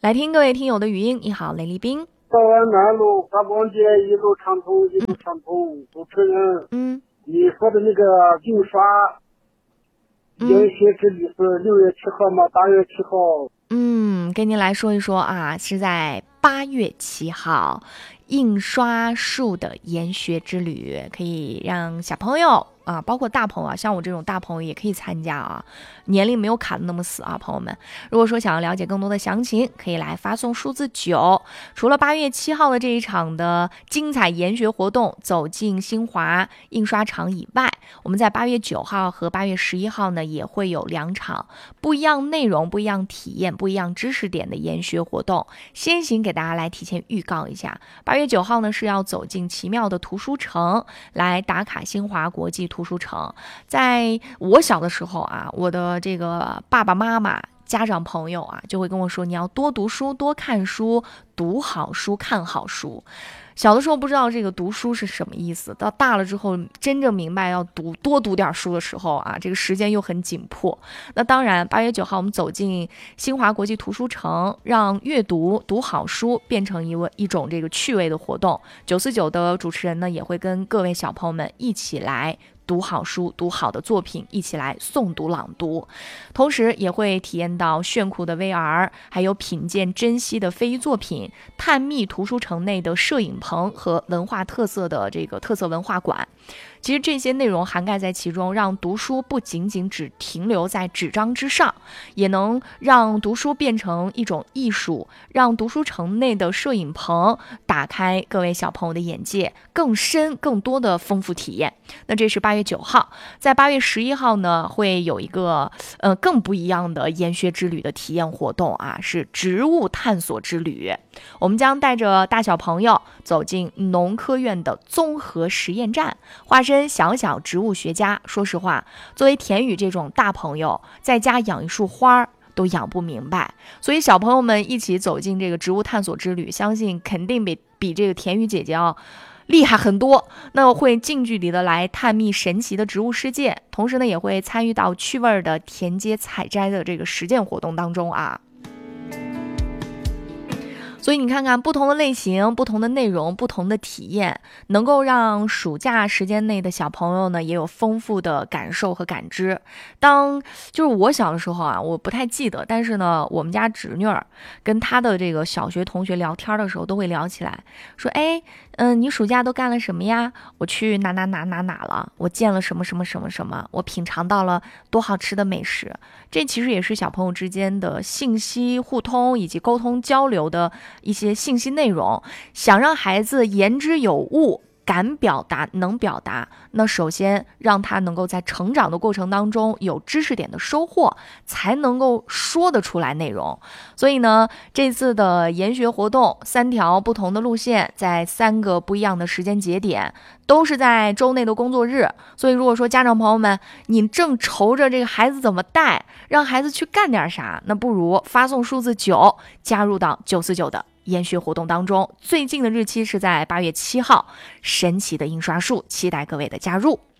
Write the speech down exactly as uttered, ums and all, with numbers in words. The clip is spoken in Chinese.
来听各位听友的语音。你好，雷丽斌。 道安南路发光街一路畅通，一路畅通。主持人， 嗯， 你说的那个印刷研学之旅是六月七号吗？八月七号？ 嗯，跟您来说一说啊，是在八月七号，印刷术的研学之旅，可以让小朋友啊，包括大朋友啊，像我这种大朋友也可以参加啊，年龄没有卡的那么死啊，朋友们。如果说想要了解更多的详情，可以来发送数字九。除了八月七号的这一场的精彩研学活动，走进新华印刷厂以外，我们在八月九号和八月十一号呢，也会有两场不一样内容、不一样体验、不一样知识点的研学活动。先行给大家来提前预告一下，八月九号呢是要走进奇妙的图书城，来打卡新华国际图书城。在我小的时候啊，我的这个爸爸妈妈、家长朋友啊，就会跟我说，你要多读书、多看书，读好书、看好书。小的时候不知道这个读书是什么意思，到大了之后真正明白要读多读点书的时候啊，这个时间又很紧迫。那当然，八月九号我们走进新华国际图书城，让阅读读好书变成一位一种这个趣味的活动。九四九的主持人呢，也会跟各位小朋友们一起来读好书，读好的作品，一起来诵读朗读，同时也会体验到炫酷的 V R， 还有品鉴珍稀的非遗作品，探秘图书城内的摄影棚和文化特色的这个特色文化馆。其实这些内容涵盖在其中，让读书不仅仅只停留在纸张之上，也能让读书变成一种艺术，让读书城内的摄影棚打开各位小朋友的眼界，更深更多的丰富体验。那这是八月九号，在八月十一号呢，会有一个呃更不一样的研学之旅的体验活动啊，是植物探索之旅。我们将带着大小朋友走进农科院的综合实验站，化身小小植物学家。说实话，作为田宇这种大朋友，在家养一束花都养不明白，所以小朋友们一起走进这个植物探索之旅，相信肯定比比这个田宇姐姐要厉害很多。那会近距离的来探秘神奇的植物世界，同时呢，也会参与到趣味的田间采摘的这个实践活动当中啊。所以你看看，不同的类型、不同的内容、不同的体验，能够让暑假时间内的小朋友呢，也有丰富的感受和感知。当就是我小的时候啊，我不太记得，但是呢，我们家侄女儿跟她的这个小学同学聊天的时候，都会聊起来，说，哎，嗯，你暑假都干了什么呀？我去哪哪哪哪哪了？我见了什么什么什么什么？我品尝到了多好吃的美食。这其实也是小朋友之间的信息互通以及沟通交流的一些信息内容。想让孩子言之有物，敢表达，能表达，那首先让他能够在成长的过程当中有知识点的收获，才能够说得出来内容。所以呢，这次的研学活动三条不同的路线，在三个不一样的时间节点，都是在周内的工作日。所以如果说家长朋友们，你正愁着这个孩子怎么带，让孩子去干点啥，那不如发送数字九，加入到九四九的研学活动当中。最近的日期是在八月七号，神奇的印刷术，期待各位的加入。